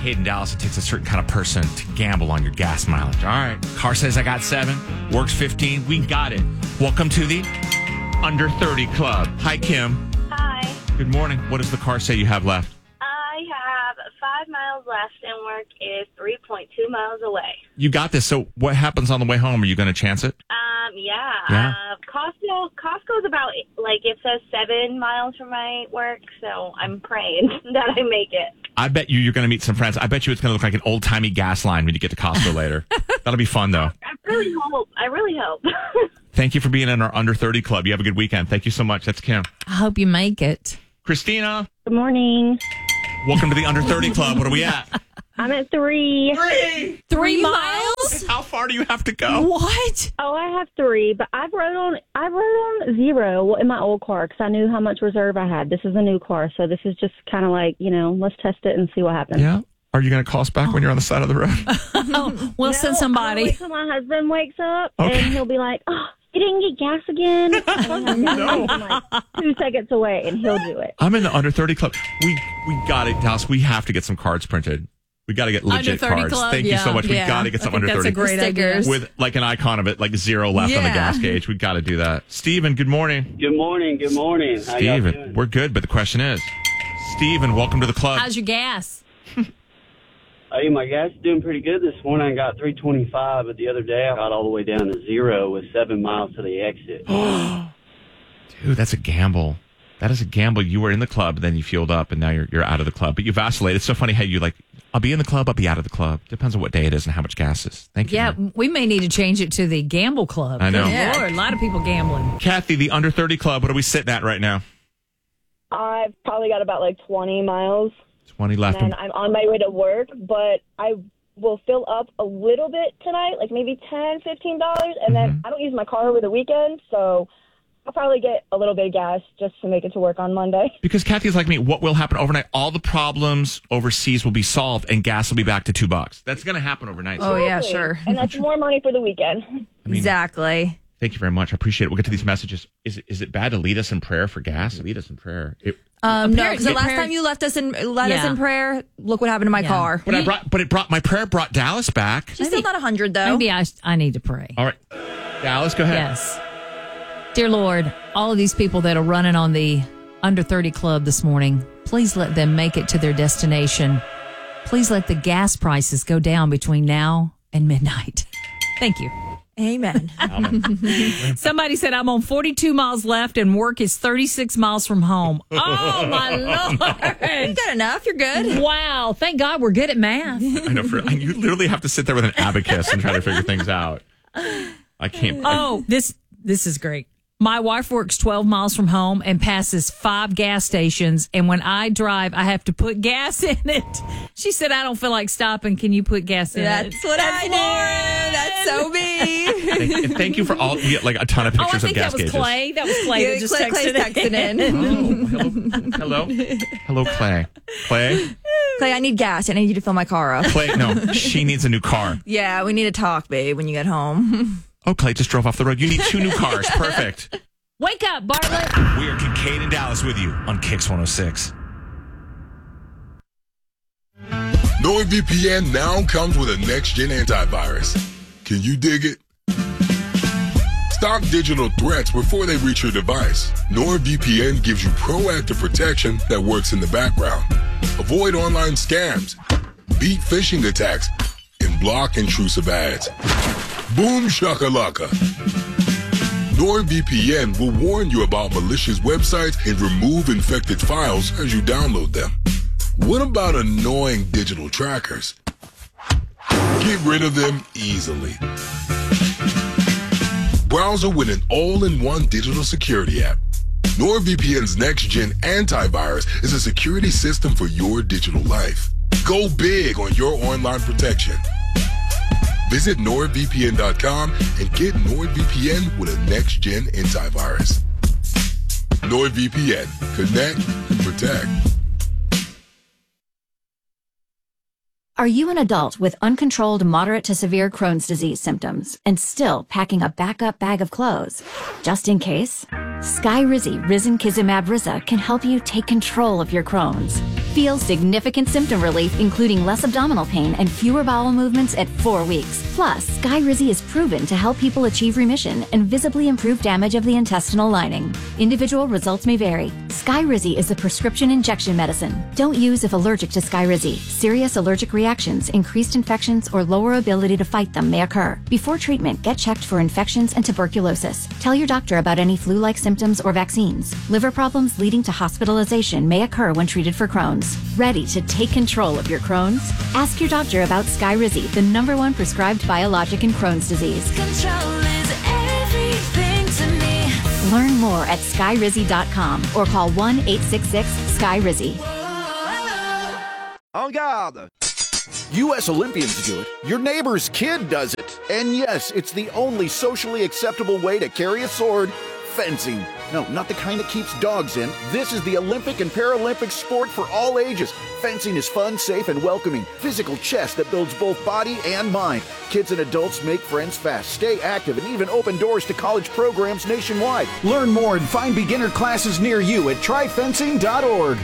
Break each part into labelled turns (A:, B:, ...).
A: Kincaid in Dallas, it takes a certain kind of person to gamble on your gas mileage. All right. Car says I got 7, works 15. We got it. Welcome to the Under 30 Club. Hi, Kim.
B: Hi.
A: Good morning. What does the car say you have left?
B: I have 5 miles left and work is 3.2 miles away.
A: You got this. So what happens on the way home? Are you going to chance it?
B: Yeah. Costco's about, it says 7 miles from my work, so I'm praying that I make it.
A: I bet you're going to meet some friends. I bet you it's going to look like an old-timey gas line when you get to Costco later. That'll be fun, though.
B: I really hope.
A: Thank you for being in our Under 30 Club. You have a good weekend. Thank you so much. That's Kim.
C: I hope you make it.
A: Christina.
B: Good morning.
A: Welcome to the Under 30 Club. What are we at?
B: I'm at 3.
C: 3 miles?
A: How far do you have to go?
C: What?
B: Oh, I have 3, but I rode on 0 in my old car because I knew how much reserve I had. This is a new car, so this is just kind of like, let's test it and see what happens.
A: Yeah. Are you going to call us back when you're on the side of the road?
C: We'll send somebody.
B: I'll wait till my husband wakes up, and he'll be like, oh, you didn't get gas again?
A: No.
B: I'm like 2 seconds away, and he'll do it.
A: I'm in the Under 30 Club. We got it, Dallas. We have to get some cards printed. We got to get legit
C: Under 30
A: cards.
C: Club,
A: Thank you so much. We
C: yeah.
A: got to get some Under 30.
C: That's a great idea.
A: With like an icon of it, like 0 left on the gas gauge. We got to do that. Steven, good morning.
D: Good morning. How y'all
A: Steven,
D: doing?
A: we're good, but the question is, Steven, welcome to the club.
C: How's your gas?
D: Hey, my gas is doing pretty good this morning. I got 325, but the other day I got all the way down to 0 with 7 miles to the exit.
A: Dude, that's a gamble. That is a gamble. You were in the club, then you fueled up, and now you're out of the club. But you vacillated. It's so funny how you I'll be in the club, I'll be out of the club. Depends on what day it is and how much gas is. Thank you.
C: Yeah,
A: man.
C: we may need to change it to the Gamble Club.
A: I know.
C: Good Lord, a lot of people gambling.
A: Kathy, the Under 30 Club, what are we sitting at right now?
E: I've probably got about 20 miles.
A: 20 left.
E: And I'm on my way to work, but I will fill up a little bit tonight, like maybe $10, $15. And then I don't use my car over the weekend, so I'll probably get a little bit of gas just to make it to work on Monday.
A: Because Kathy's like me, what will happen overnight? All the problems overseas will be solved and gas will be back to $2. That's going to happen overnight.
F: Oh, yeah,
E: Exactly.
F: sure.
E: And that's more money for the weekend.
F: Exactly.
A: Thank you very much. I appreciate it. We'll get to these messages. Is it bad to lead us in prayer for gas? Lead us in prayer.
F: No, because the last time you led us in prayer, look what happened to my car.
A: But my prayer brought Dallas back.
F: She's still not 100, though.
C: Maybe I need to pray.
A: All right. Dallas, go ahead.
C: Yes. Dear Lord, all of these people that are running on the Under 30 Club this morning, please let them make it to their destination. Please let the gas prices go down between now and midnight. Thank you.
F: Amen.
C: Somebody said I'm on 42 miles left and work is 36 miles from home. Oh, my Lord.
F: You got enough. You're good.
C: Wow. Thank God we're good at math.
A: I know. You literally have to sit there with an abacus and try to figure things out. I can't.
C: Oh, this is great. My wife works 12 miles from home and passes 5 gas stations. And when I drive, I have to put gas in it. She said, I don't feel like stopping. Can you put gas in it?
F: That's what I do. That's so me.
A: Thank you for all. You get a ton of pictures of gas gauges.
C: Clay. That was Clay that just
F: Clay's
C: texted
F: in.
A: Oh, hello, Clay. Clay,
F: I need gas. I need you to fill my car up.
A: Clay. No, she needs a new car.
F: Yeah, we need to talk, babe, when you get home.
A: Oh, Clay just drove off the road. You need 2 new cars. Perfect.
C: Wake up, Bartlett.
A: We are Kincaid and Dallas with you on Kicks 106.
G: NordVPN now comes with a next-gen antivirus. Can you dig it? Stop digital threats before they reach your device. NordVPN gives you proactive protection that works in the background. Avoid online scams, beat phishing attacks, and block intrusive ads. Boom shakalaka. NordVPN will warn you about malicious websites and remove infected files as you download them. What about annoying digital trackers? Get rid of them easily. Browser with an all-in-one digital security app. NordVPN's next-gen antivirus is a security system for your digital life. Go big on your online protection. Visit NordVPN.com and get NordVPN with a next-gen antivirus. NordVPN. Connect and protect.
H: Are you an adult with uncontrolled moderate to severe Crohn's disease symptoms and still packing a backup bag of clothes? Just in case, Skyrizi Risankizumab Riza can help you take control of your Crohn's. Feel significant symptom relief, including less abdominal pain and fewer bowel movements at 4 weeks. Plus, Skyrizi is proven to help people achieve remission and visibly improve damage of the intestinal lining. Individual results may vary. Skyrizi is a prescription injection medicine. Don't use if allergic to Skyrizi. Serious allergic reactions, increased infections, or lower ability to fight them may occur. Before treatment, get checked for infections and tuberculosis. Tell your doctor about any flu-like symptoms or vaccines. Liver problems leading to hospitalization may occur when treated for Crohn's. Ready to take control of your Crohn's? Ask your doctor about Skyrizi, the #1 prescribed biologic in Crohn's disease.
I: Control is everything to me.
H: Learn more at skyrizi.com or call 1-866-SKYRIZI.
J: En garde! U.S. Olympians do it. Your neighbor's kid does it. And yes, it's the only socially acceptable way to carry a sword. Fencing. No, not the kind that keeps dogs in. This is the Olympic and Paralympic sport for all ages. Fencing is fun, safe, and welcoming. Physical chess that builds both body and mind. Kids and adults make friends fast, stay active, and even open doors to college programs nationwide. Learn more and find beginner classes near you at tryfencing.org.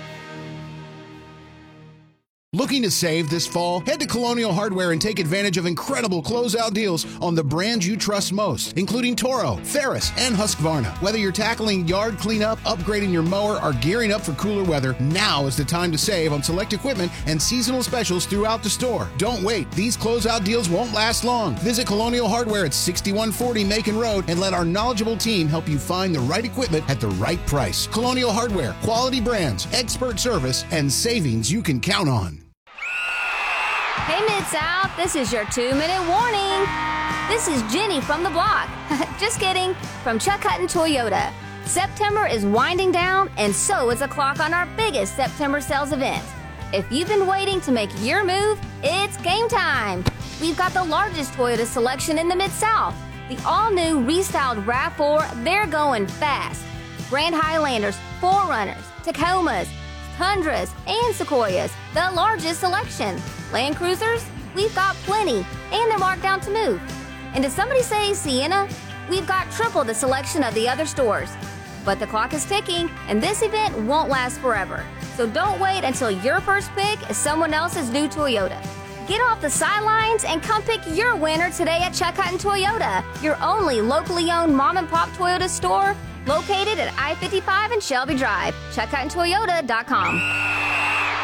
K: Looking to save this fall? Head to Colonial Hardware and take advantage of incredible closeout deals on the brands you trust most, including Toro, Ferris, and Husqvarna. Whether you're tackling yard cleanup, upgrading your mower, or gearing up for cooler weather, now is the time to save on select equipment and seasonal specials throughout the store. Don't wait. These closeout deals won't last long. Visit Colonial Hardware at 6140 Macon Road and let our knowledgeable team help you find the right equipment at the right price. Colonial Hardware, quality brands, expert service, and savings you can count on.
L: Hey, Mid-South, this is your 2-minute warning. This is Jenny from the block. Just kidding, from Chuck Hutton Toyota. September is winding down, and so is the clock on our biggest September sales event. If you've been waiting to make your move, it's game time. We've got the largest Toyota selection in the Mid-South. The all-new restyled RAV4, they're going fast. Grand Highlanders, 4Runners, Tacomas, Tundras, and Sequoias, the largest selection. Land Cruisers, we've got plenty, and they're marked down to move. And did somebody say Sienna? We've got triple the selection of the other stores. But the clock is ticking, and this event won't last forever. So don't wait until your first pick is someone else's new Toyota. Get off the sidelines and come pick your winner today at Chuck Hutton Toyota, your only locally owned mom-and-pop Toyota store, located at I-55 and Shelby Drive. ChuckHuttonToyota.com.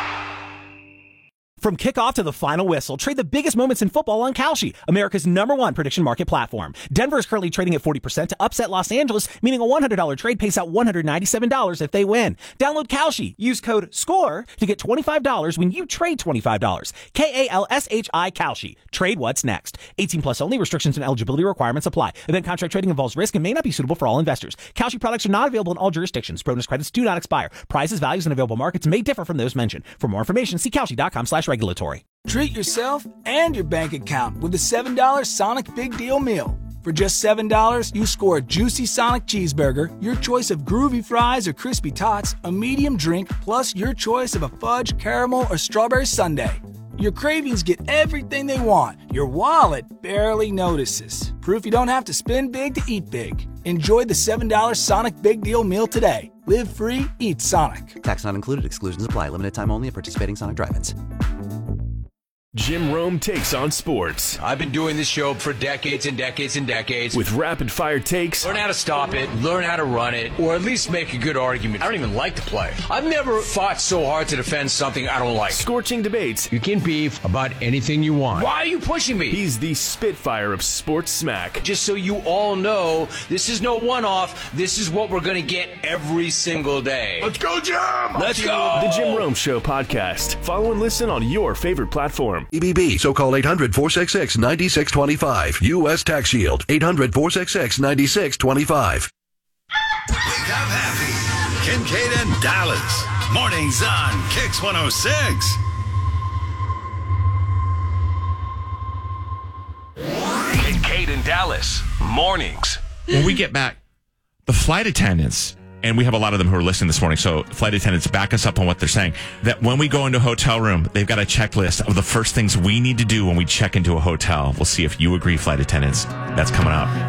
M: From kickoff to the final whistle, trade the biggest moments in football on Kalshi, America's #1 prediction market platform. Denver is currently trading at 40% to upset Los Angeles, meaning a $100 trade pays out $197 if they win. Download Kalshi. Use code SCORE to get $25 when you trade $25. KALSHI Kalshi. Trade what's next. 18 plus only. Restrictions and eligibility requirements apply. Event contract trading involves risk and may not be suitable for all investors. Kalshi products are not available in all jurisdictions. Bonus credits do not expire. Prices, values, and available markets may differ from those mentioned. For more information, see Kalshi.com/regulatory.
N: Treat yourself and your bank account with the $7 Sonic Big Deal Meal. For just $7, you score a juicy Sonic cheeseburger, your choice of groovy fries or crispy tots, a medium drink, plus your choice of a fudge, caramel, or strawberry sundae. Your cravings get everything they want. Your wallet barely notices. Proof you don't have to spend big to eat big. Enjoy the $7 Sonic Big Deal Meal today. Live free, eat Sonic.
O: Tax not included. Exclusions apply. Limited time only at participating Sonic drive-ins.
P: Jim Rome takes on sports.
Q: I've been doing this show for decades and decades and decades.
P: With rapid-fire takes.
Q: Learn how to stop it, learn how to run it, or at least make a good argument. I don't even like to play. I've never fought so hard to defend something I don't like.
P: Scorching debates.
Q: You can beef about anything you want. Why are you pushing me?
P: He's the Spitfire of sports smack.
Q: Just so you all know, this is no one-off. This is what we're going to get every single day.
G: Let's go, Jim!
Q: Let's go!
P: The Jim Rome Show podcast. Follow and listen on your favorite platform.
R: EBB, so call 800-466-9625. U.S. Tax Shield, 800-466-9625.
S: Wake up happy. Kincaid and Dallas. Mornings on Kicks 106.
P: Kincaid and Dallas. Mornings.
A: When we get back, the flight attendants, and we have a lot of them who are listening this morning, so flight attendants, back us up on what they're saying, that when we go into a hotel room, they've got a checklist of the first things we need to do when we check into a hotel. We'll see if you agree, flight attendants. That's coming up.